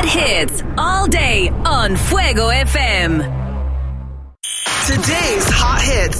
hot hits all day on Fuego FM. Today's hot hits